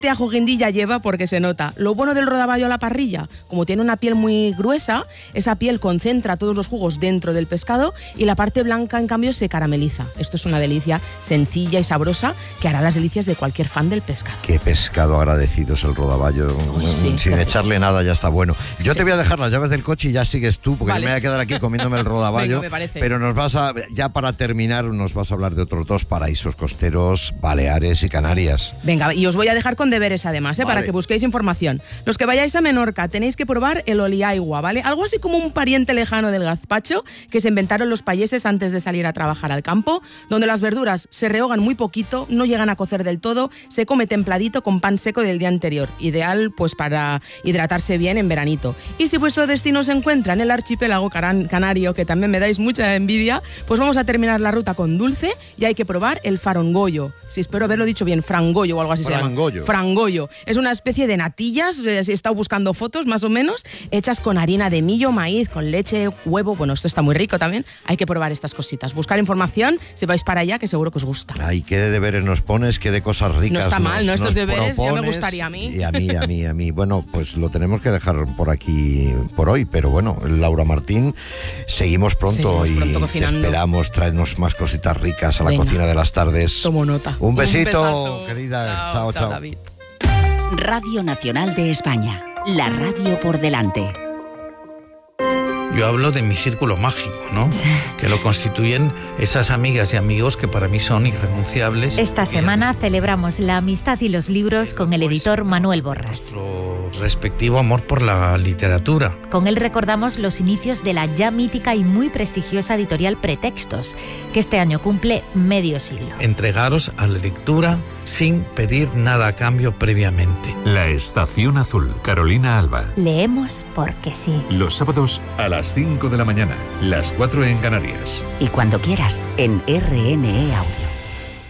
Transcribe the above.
ajo guindilla lleva porque se nota. Lo bueno del rodaballo a la parrilla, como tiene una piel muy gruesa, esa piel concentra todos los jugos dentro del pescado y la parte blanca, en cambio, se carameliza. Esto es una delicia sencilla y sabrosa que hará las delicias de cualquier fan del pescado. Qué pescado agradecido es el rodaballo. Sí, sin echarle nada ya está bueno. Yo te voy a dejar las llaves del coche y ya sigues tú, porque me voy a quedar aquí comiéndome el rodaballo. Venga, me parece. Pero ya para terminar, nos vas a hablar de otros dos paraísos costeros, Baleares y Canarias. Venga, y os voy a dejar con deberes además, para que busquéis información. Los que vayáis a Menorca tenéis que probar el oliaigua, ¿vale? Algo así como un pariente lejano del gazpacho que se inventaron los payeses antes de salir a trabajar al campo, donde las verduras se rehogan muy poquito, no llegan a cocer del todo, se come templadito con pan seco del día anterior, ideal pues para hidratarse bien en veranito. Y si vuestro destino se encuentra en el archipiélago canario, que también me dais mucha envidia, pues vamos a terminar la ruta con dulce y hay que probar el farongollo. Sí, espero haberlo dicho bien, frangollo o algo así se llama. Frangollo. Es una especie de natillas, si he estado buscando fotos más o menos, hechas con harina de millo, maíz, con leche, huevo. Bueno, esto está muy rico también. Hay que probar estas cositas. Buscar información, si vais para allá, que seguro que os gusta. Ay, qué deberes nos pones, qué de cosas ricas. No está mal, ¿no? Estos deberes propones, ya me gustaría a mí. Y a mí. Bueno, pues lo tenemos que dejar por aquí por hoy, pero bueno, Laura Martín, seguimos pronto cocinando. Te esperamos, traernos más cositas ricas a la cocina de las tardes. Tomo nota. Un besito, besazo, querida. Chao, David. Radio Nacional de España, la radio por delante. Yo hablo de mi círculo mágico, ¿no? Sí. Que lo constituyen esas amigas y amigos que para mí son irrenunciables. Esta semana celebramos la amistad y los libros con el editor Manuel Borras. Nuestro respectivo amor por la literatura. Con él recordamos los inicios de la ya mítica y muy prestigiosa editorial Pretextos, que este año cumple medio siglo. Entregaros a la lectura sin pedir nada a cambio previamente. La Estación Azul, Carolina Alba. Leemos porque sí. Los sábados a las 5 de la mañana, las 4 en Canarias. Y cuando quieras, en RNE Audio.